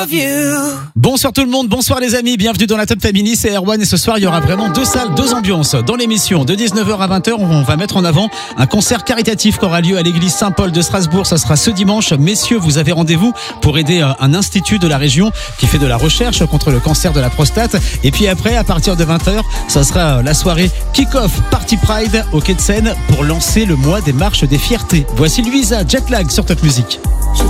Bonsoir tout le monde, bonsoir les amis, bienvenue dans la Top Family, c'est Erwan et ce soir il y aura vraiment deux salles, deux ambiances. Dans l'émission de 19h à 20h, on va mettre en avant un concert caritatif qui aura lieu à l'église Saint-Paul de Strasbourg, ça sera ce dimanche. Messieurs, vous avez rendez-vous pour aider un institut de la région qui fait de la recherche contre le cancer de la prostate. Et puis après, à partir de 20h, ça sera la soirée Kick-Off Party Pride au Quai de Seine pour lancer le mois des marches des fiertés. Voici Louisa, Jetlag sur Top Music.